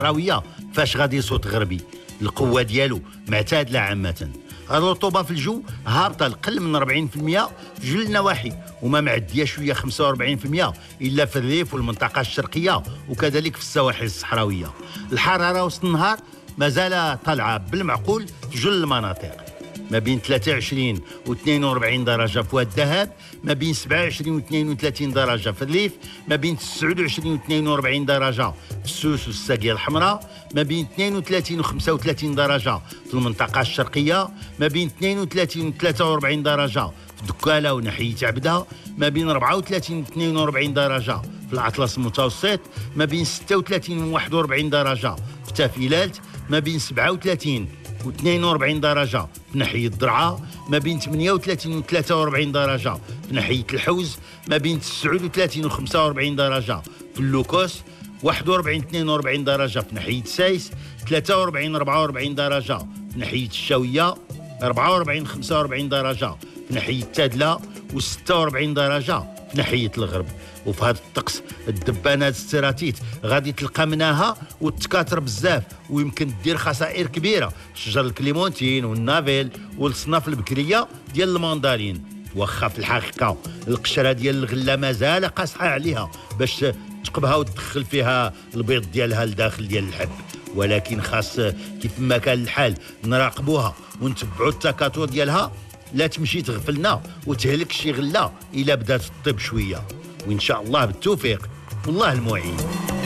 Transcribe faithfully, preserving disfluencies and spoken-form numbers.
الصحراويه فاش غادي يصوت غربي القوه ديالو معتادله عامه. الرطوبه في الجو هابطه لقل من أربعين بالمئة في جل النواحي وما معديه شويه خمسة وأربعين بالمئة الا في الريف والمنطقه الشرقيه وكذلك في السواحل الصحراويه. الحراره وسط النهار مازال طالعه بالمعقول في جل المناطق، ما بين ثلاثة وعشرين و اثنين وأربعين درجه في واد الذهب، ما بين سبعة وعشرين و اثنين وثلاثين درجه في الريف، ما بين تسعة وعشرين و اثنين وأربعين درجه في السوس والساقيه الحمراء، ما بين اثنين وثلاثين و خمسة وثلاثين درجه في المنطقه الشرقيه، ما بين اثنين وثلاثين و ثلاثة وأربعين درجه في دكاله وناحيه عبده، ما بين أربعة وثلاثين و اثنين وأربعين درجه في الأطلس المتوسط، ما بين ستة وثلاثين و واحد وأربعين درجه في تافيلات، ما بين سبعة وثلاثين و اثنين وأربعين درجه في ناحيه الضرعه، ما بين ثمانية وثلاثين و ثلاثة وأربعين درجه في ناحيه الحوز، ما بين تسعة وثلاثين و خمسة وأربعين درجه في اللوكوس، واحد وأربعين اثنين وأربعين درجه في ناحيه سايس، ثلاثة وأربعين أربعة وأربعين درجه في ناحيه الشاويه، أربعة وأربعين خمسة وأربعين درجه في ناحيه تادله، و46 درجه في ناحيه الغرب. وفي هذا الطقس الدبانات السيراتيت غادي تلقى مناها وتكاثر بزاف، ويمكن دير خسائر كبيره شجر الكليمونتين والنافيل والصناف البكريه ديال الماندارين. واخا في الحقيقه القشره ديال الغله مازال قاصحه عليها باش تقبها وتدخل فيها البيض ديالها لداخل ديال الحب، ولكن خاص كيف ما كان الحال نراقبوها ونتبعوا التكاثر ديالها، لا تمشي تغفلنا وتهلك شي غله الا بدات تطيب شويه. وان شاء الله بالتوفيق والله المعين.